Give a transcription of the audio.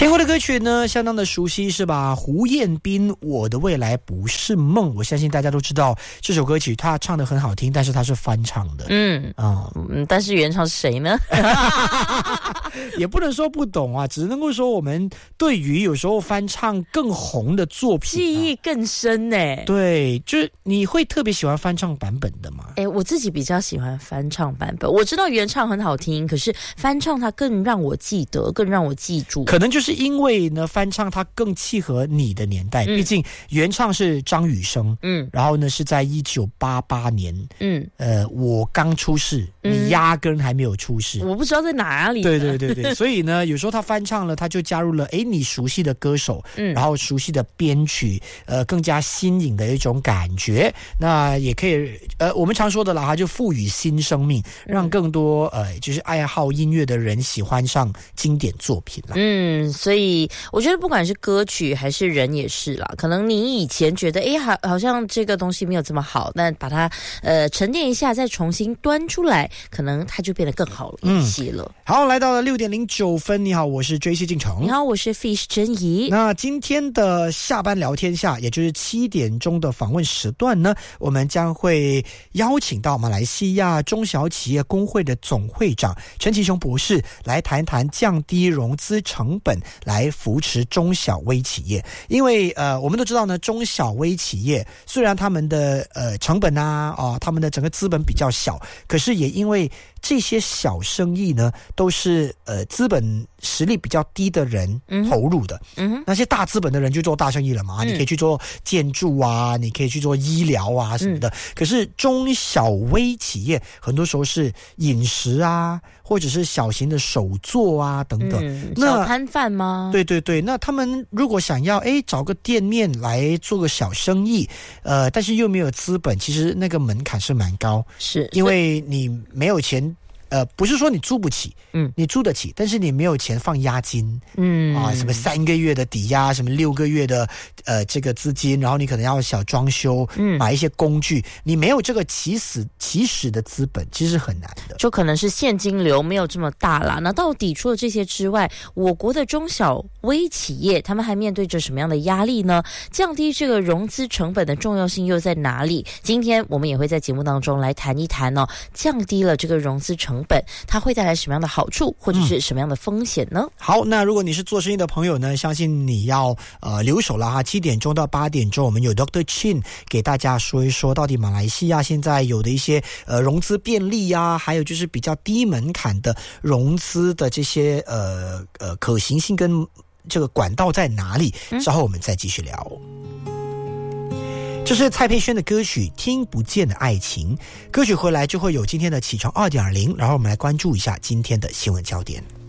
听过的歌曲呢，相当的熟悉是吧？胡彦斌《我的未来不是梦》，我相信大家都知道这首歌曲，他唱得很好听，但是他是翻唱的。 但是原唱是谁呢？ 也不能说不懂啊，只能够说我们对于有时候翻唱更红的作品记忆更深呢。 对，就是你会特别喜欢翻唱版本的吗？ 我自己比较喜欢翻唱版本。我知道原唱很好听，可是翻唱它更让我记得，更让我记住。 可能就是因为呢，翻唱它更契合你的年代，毕竟原唱是张雨生，然后呢是在1988年，我刚出世，你压根还没有出世， 我不知道在哪里。 对，所以呢，有时候他翻唱了，他就加入了你熟悉的歌手，然后熟悉的编曲，更加新颖的一种感觉。那也可以，我们常说的啦，他就赋予新生命，让更多就是爱好音乐的人喜欢上经典作品啦。 所以我觉得不管是歌曲还是人也是啦，可能你以前觉得好像这个东西没有这么好，但把它沉淀一下，再重新端出来，可能它就变得更好了一些了。 好，来到了6:09，你好，我是JC进城。 你好，我是 Fish 珍怡。 那今天的下班聊天下，也就是7点钟的访问时段呢，我们将会邀请到马来西亚中小企业工会的总会长陈其雄博士来谈谈降低融资成本，来扶持中小微企业。因为我们都知道呢，中小微企业虽然他们的成本他们的整个资本比较小，可是也因为这些小生意呢，都是资本实力比较低的人投入的。那些大资本的人就做大生意了嘛，你可以去做建筑啊，你可以去做医疗啊什么的。可是中小微企业很多时候是饮食啊，或者是小型的手作啊等等。 小摊贩吗？ 对，那他们如果想要找个店面来做个小生意，但是又没有资本，其实那个门槛是蛮高， 是因为你没有钱。不是说你租不起，你租得起，但是你没有钱放押金，什么3个月的抵押，什么6个月的这个资金，然后你可能要小装修，买一些工具，你没有这个起始的资本，其实很难的， 就可能是现金流没有这么大啦。那到底除了这些之外，我国的中小微企业他们还面对着什么样的压力呢？降低这个融资成本的重要性又在哪里？今天我们也会在节目当中来谈一谈降低了这个融资成本，它会带来什么样的好处，或者是什么样的风险呢？ 好，那如果你是做生意的朋友呢，相信你要留守了哈。7点钟到8点钟，我们有 Dr. Chin 给大家说一说，到底马来西亚现在有的一些融资便利啊，还有就是比较低门槛的融资的这些可行性跟这个管道在哪里？稍后我们再继续聊。这是蔡佩轩的歌曲《听不见的爱情》，歌曲回来就会有今天的起床2.0，然后我们来关注一下今天的新闻焦点。